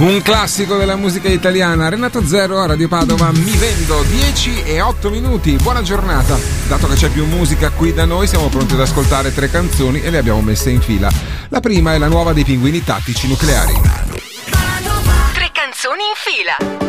Un classico della musica italiana. Renato Zero a Radio Padova, Mi Vendo, 10:08. Buona giornata. Dato che c'è più musica qui da noi, siamo pronti ad ascoltare 3 canzoni e le abbiamo messe in fila. La prima è la nuova dei Pinguini Tattici Nucleari. 3 canzoni in fila.